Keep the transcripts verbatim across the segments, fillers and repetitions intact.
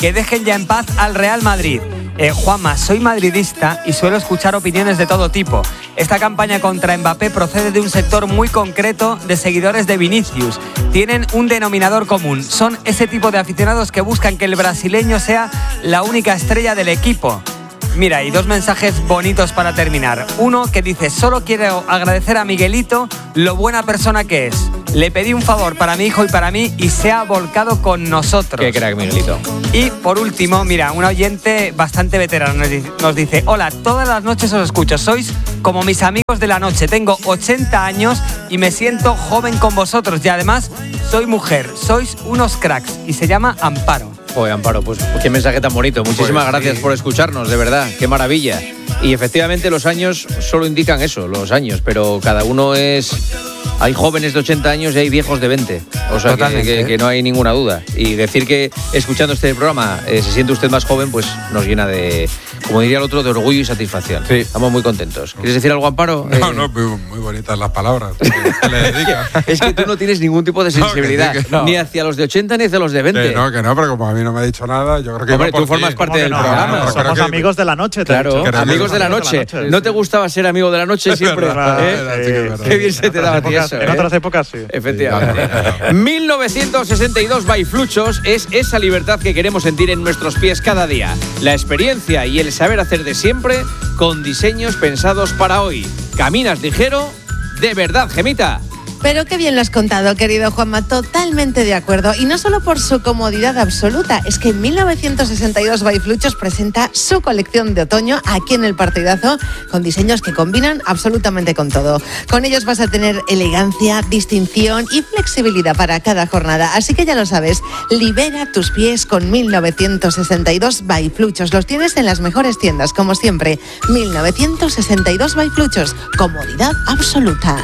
que dejen ya en paz al Real Madrid. Eh, Juanma, soy madridista y suelo escuchar opiniones de todo tipo. Esta campaña contra Mbappé procede de un sector muy concreto de seguidores de Vinicius. Tienen un denominador común. Son ese tipo de aficionados que buscan que el brasileño sea la única estrella del equipo. Mira, y dos mensajes bonitos para terminar. Uno que dice: solo quiero agradecer a Miguelito lo buena persona que es. Le pedí un favor para mi hijo y para mí y se ha volcado con nosotros. Qué crack, Miguelito. Y por último, mira, un oyente bastante veterano nos dice: hola, todas las noches os escucho, sois como mis amigos de la noche, tengo ochenta años y me siento joven con vosotros y además soy mujer, sois unos cracks. Y se llama Amparo. Oye, Amparo, pues qué mensaje tan bonito. Muchísimas pues, gracias sí. por escucharnos, de verdad, qué maravilla. Y efectivamente los años solo indican eso, los años, pero cada uno es... Hay jóvenes de ochenta años y hay viejos de veinte. O sea, que, que, que no hay ninguna duda. Y decir que escuchando este programa eh, se siente usted más joven, pues nos llena de, como diría el otro, de orgullo y satisfacción. Sí. Estamos muy contentos. ¿Quieres decir algo, Amparo? No, eh... no, muy, muy bonitas las palabras. ¿Qué le dedicas? Es que tú no tienes ningún tipo de sensibilidad, no, que que no. ni hacia los de ochenta ni hacia los de veinte. Que no, que no, pero como a mí no me ha dicho nada, yo creo que... Hombre, tú por formas ti. parte del no? programa. No, somos que... amigos de la noche. Claro, dicho. amigos de la noche. De la noche. ¿No te gustaba ser amigo de la noche siempre? ¿Eh? Sí, Qué bien se te daba a ti eso. En otras épocas sí. Efectivamente. mil novecientos sesenta y dos by Fluchos es esa libertad que queremos sentir en nuestros pies cada día. La experiencia y el saber hacer de siempre con diseños pensados para hoy. Caminas ligero, de verdad, Gemita. Pero qué bien lo has contado, querido Juanma, totalmente de acuerdo. Y no solo por su comodidad absoluta, es que mil novecientos sesenta y dos by Fluchos presenta su colección de otoño aquí en el Partidazo, con diseños que combinan absolutamente con todo. Con ellos vas a tener elegancia, distinción y flexibilidad para cada jornada. Así que ya lo sabes, libera tus pies con mil novecientos sesenta y dos by Fluchos. Los tienes en las mejores tiendas, como siempre. mil novecientos sesenta y dos by Fluchos, comodidad absoluta.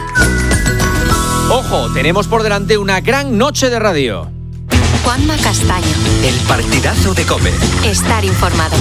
Ojo, tenemos por delante una gran noche de radio. Juanma Castaño. El Partidazo de COPE. Estar informado.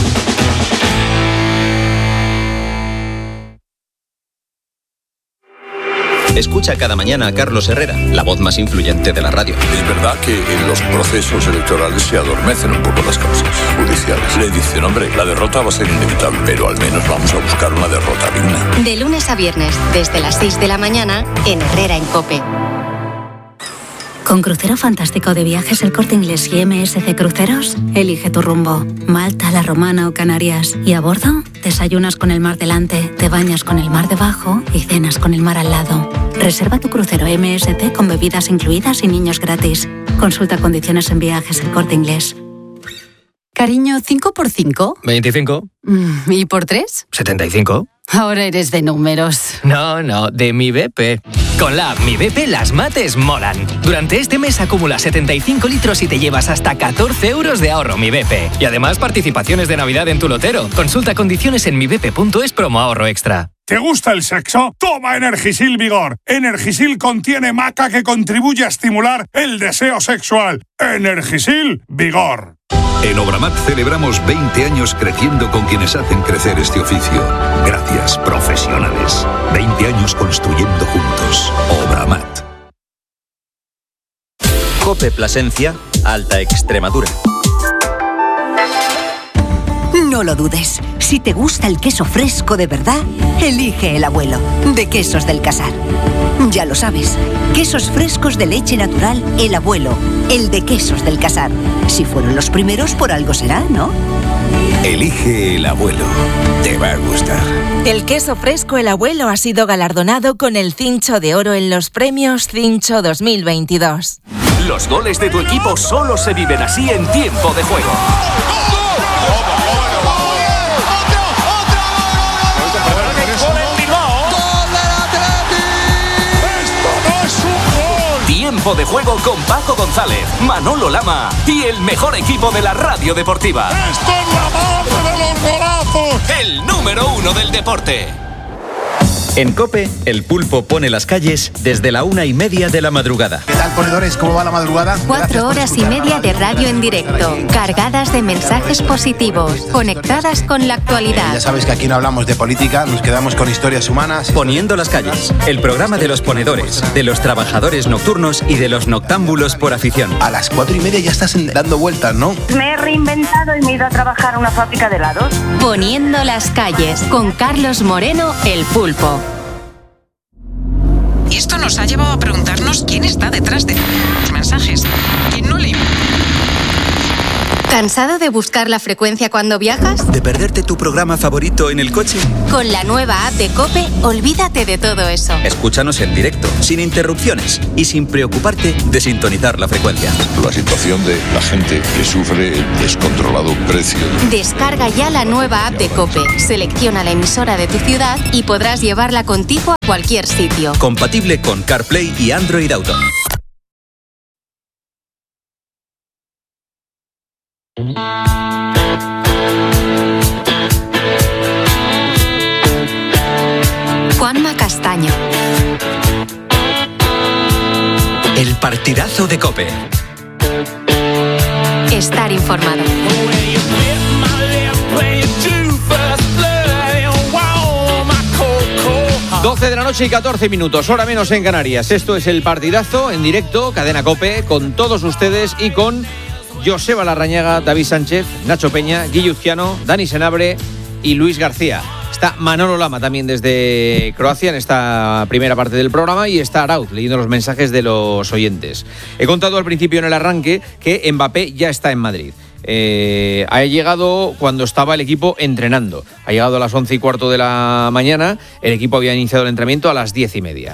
Escucha cada mañana a Carlos Herrera, la voz más influyente de la radio. Es verdad que en los procesos electorales se adormecen un poco las causas judiciales. Le dicen, hombre, la derrota va a ser inevitable, pero al menos vamos a buscar una derrota digna. De lunes a viernes, desde las seis de la mañana, en Herrera en COPE. Con Crucero Fantástico de Viajes El Corte Inglés y M S C Cruceros, elige tu rumbo. Malta, La Romana o Canarias. Y a bordo, desayunas con el mar delante, te bañas con el mar debajo y cenas con el mar al lado. Reserva tu crucero M S C con bebidas incluidas y niños gratis. Consulta condiciones en Viajes El Corte Inglés. Cariño, ¿cinco por cinco? veinticinco. ¿Y por tres? setenta y cinco. Ahora eres de números. No, no, de Mi B P. Con la app Mi B P las mates molan. Durante este mes acumulas setenta y cinco litros y te llevas hasta catorce euros de ahorro Mi B P. Y además participaciones de Navidad en tu lotero. Consulta condiciones en mi b p punto es promo ahorro extra. ¿Te gusta el sexo? Toma Energisil Vigor. Energisil contiene maca que contribuye a estimular el deseo sexual. Energisil Vigor. En Obramat celebramos veinte años creciendo con quienes hacen crecer este oficio. Gracias, profesionales. veinte años construyendo juntos. Obramat. COPE Plasencia, Alta Extremadura. No lo dudes. Si te gusta el queso fresco de verdad, elige El Abuelo, de Quesos del Casar. Ya lo sabes, quesos frescos de leche natural El Abuelo, el de Quesos del Casar. Si fueron los primeros, por algo será, ¿no? Elige El Abuelo. Te va a gustar. El queso fresco El Abuelo ha sido galardonado con el Cincho de Oro en los premios Cincho dos mil veintidós. Los goles de tu equipo solo se viven así en tiempo de juego. Tiempo de juego con Paco González, Manolo Lama y el mejor equipo de la radio deportiva. ¡Esto es la madre de los golazos! El número uno del deporte. En COPE, el pulpo pone las calles desde la una y media de la madrugada. ¿Qué tal, ponedores? ¿Cómo va la madrugada? Cuatro horas y media de radio en directo, cargadas de mensajes positivos, conectadas con la actualidad. Ya sabes que aquí no hablamos de política, nos quedamos con historias humanas. Poniendo las calles, el programa de los ponedores, de los trabajadores nocturnos y de los noctámbulos por afición. A las cuatro y media ya estás dando vueltas, ¿no? Me he reinventado supermercado y me he ido a trabajar a una fábrica de helados. Poniendo las calles, con Carlos Moreno, el pulpo. Y esto nos ha llevado a preguntarnos quién está detrás de los mensajes. ¿Quién no le... ¿Cansado de buscar la frecuencia cuando viajas? ¿De perderte tu programa favorito en el coche? Con la nueva app de COPE, olvídate de todo eso. Escúchanos en directo, sin interrupciones y sin preocuparte de sintonizar la frecuencia. La situación de la gente que sufre el descontrolado precio. Descarga ya la nueva app de COPE, selecciona la emisora de tu ciudad y podrás llevarla contigo a cualquier sitio. Compatible con CarPlay y Android Auto. Juanma Castaño. El partidazo de COPE. Estar informado. doce de la noche y catorce minutos, hora menos en Canarias. Esto es el partidazo en directo, Cadena COPE, con todos ustedes y con Joseba Larrañaga, David Sánchez, Nacho Peña, Guille Uzquiano, Dani Senabre y Luis García. Está Manolo Lama también desde Croacia en esta primera parte del programa y está Arauz leyendo los mensajes de los oyentes. He contado al principio en el arranque que Mbappé ya está en Madrid. Eh, ha llegado cuando estaba el equipo entrenando. Ha llegado a las once y cuarto de la mañana. El equipo había iniciado el entrenamiento a las diez y media.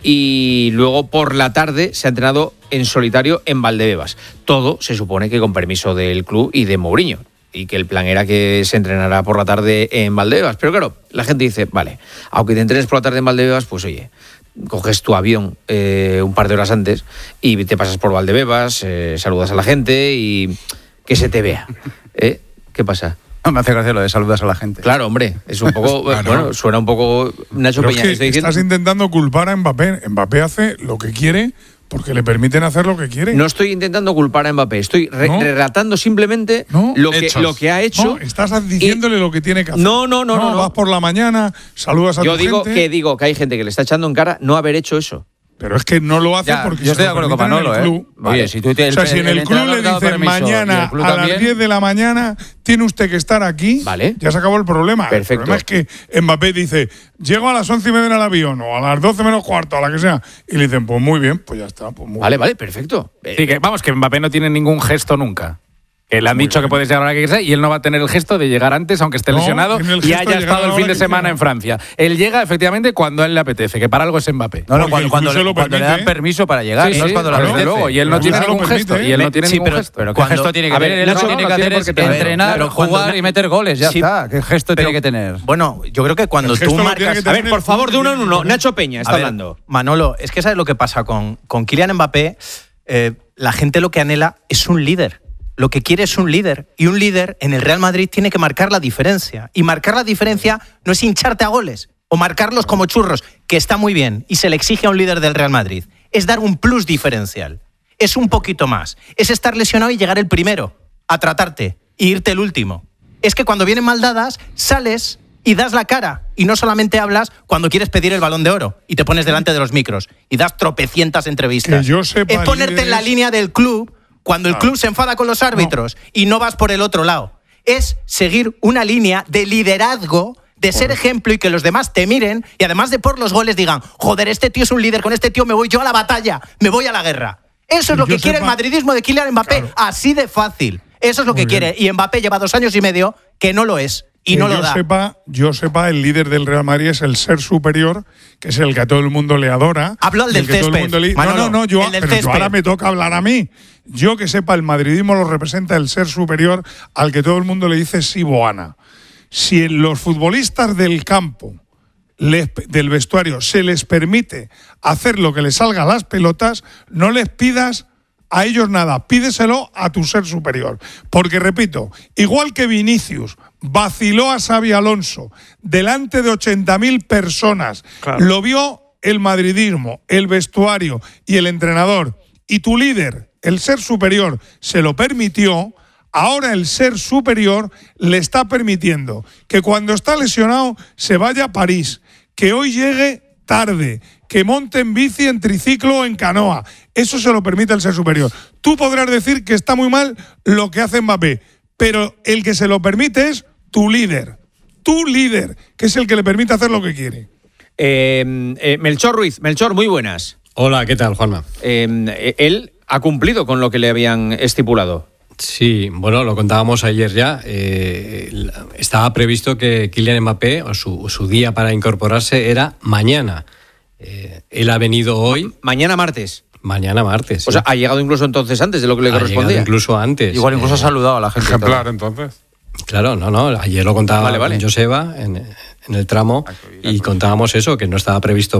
Y luego por la tarde se ha entrenado en solitario en Valdebebas. Todo se supone que con permiso del club y de Mourinho. Y que el plan era que se entrenara por la tarde en Valdebebas. Pero claro, la gente dice, vale, aunque te entrenes por la tarde en Valdebebas, pues oye, coges tu avión eh, un par de horas antes y te pasas por Valdebebas, eh, saludas a la gente y que se te vea. ¿Eh? ¿Qué pasa? No, me hace gracia lo de saludas a la gente. Claro, hombre, es un poco, claro. Bueno, suena un poco Nacho Pero Peña. Es que estoy estás diciendo... intentando culpar a Mbappé. Mbappé hace lo que quiere porque le permiten hacer lo que quiere. No estoy intentando culpar a Mbappé, estoy re- ¿No? relatando simplemente ¿No? lo, que, Hechos. lo que ha hecho. No, estás diciéndole y... lo que tiene que hacer. No, no, no, no. no Vas por la mañana, saludas a Yo tu digo gente. que digo que hay gente que le está echando en cara no haber hecho eso. Pero es que no lo hace Ya, porque yo estoy de acuerdo con Manolo, en el club. ¿eh? Vale. Oye, si tú te, o sea, si en el, el club le dicen mañana a las diez de la mañana tiene usted que estar aquí, vale. Ya se acabó el problema. Perfecto. El problema es que Mbappé dice, llego a las once y media en el avión o a las doce menos cuarto, a la que sea, y le dicen, pues muy bien, pues ya está. Pues muy vale, bien. vale, perfecto. Sí, que, vamos, que Mbappé no tiene ningún gesto nunca. Que le han Muy dicho bien. Que puedes llegar a la que sea y él no va a tener el gesto de llegar antes, aunque esté no, lesionado y haya estado el fin de semana en Francia. Él llega efectivamente cuando a él le apetece, que para algo es Mbappé. No, no, cuando, cuando, le, cuando le dan permiso para llegar, sí, no sí, es cuando le apetece. Luego, y él no tiene ningún permite, gesto. ¿eh? Y él no tiene sí, ningún pero, gesto. Pero ¿qué gesto tiene que tener? Él lo que tiene que hacer es entrenar, jugar y meter goles, ya está. ¿Qué gesto tiene que tener? Bueno, yo creo que cuando tú marcas... A ver, por favor, de uno en uno. Nacho Peña está hablando. Manolo, es que ¿sabes lo que pasa con Kylian Mbappé? La gente lo que anhela es un líder. Lo que quiere es un líder. Y un líder en el Real Madrid tiene que marcar la diferencia. Y marcar la diferencia no es hincharte a goles o marcarlos como churros, que está muy bien y se le exige a un líder del Real Madrid. Es dar un plus diferencial. Es un poquito más. Es estar lesionado y llegar el primero a tratarte e irte el último. Es que cuando vienen mal dadas, sales y das la cara. Y no solamente hablas cuando quieres pedir el Balón de Oro y te pones delante de los micros y das tropecientas entrevistas. Que yo sepa, es ponerte líderes... en la línea del club cuando el club se enfada con los árbitros no. y no vas por el otro lado. Es seguir una línea de liderazgo, de ser ejemplo y que los demás te miren y además de por los goles digan, joder, este tío es un líder, con este tío me voy yo a la batalla, me voy a la guerra. Eso es lo que quiere el madridismo de Kylian Mbappé, claro. Así de fácil. Eso es lo Muy que bien. quiere. Y Mbappé lleva dos años y medio que no lo es. Y que no lo yo da. Sepa, yo sepa, el líder del Real Madrid es el ser superior, que es el que a todo el mundo le adora. Hablo al del césped. Le... No, no, no, yo, pero yo ahora me toca hablar a mí. Yo que sepa, el madridismo lo representa el ser superior al que todo el mundo le dice Siboana. Si los futbolistas del campo, les, del vestuario, se les permite hacer lo que les salga a las pelotas, no les pidas a ellos nada, pídeselo a tu ser superior. Porque, repito, igual que Vinicius vaciló a Xabi Alonso delante de ochenta mil personas, claro. Lo vio el madridismo, el vestuario y el entrenador, y tu líder, el ser superior, se lo permitió. Ahora el ser superior le está permitiendo que cuando está lesionado se vaya a París, que hoy llegue tarde, que monte en bici, en triciclo o en canoa. Eso se lo permite el ser superior. Tú podrás decir que está muy mal lo que hace Mbappé, pero el que se lo permite es tu líder, tu líder, que es el que le permite hacer lo que quiere. Eh, eh, Melchor Ruiz, Melchor, muy buenas. Hola, ¿qué tal, Juanma? Eh, él ha cumplido con lo que le habían estipulado. Sí, bueno, lo contábamos ayer ya. Eh, estaba previsto que Kylian Mbappé, o su, su día para incorporarse, era mañana. Eh, él ha venido hoy. Mañana martes. Mañana martes. O sí. sea, ha llegado incluso entonces antes de lo que le ha correspondía. Incluso antes. Igual incluso eh, ha saludado a la gente. Ejemplar, entonces. Claro, no, no. Ayer lo contaba vale, vale. Joseba en, en el tramo y contábamos eso, que no estaba previsto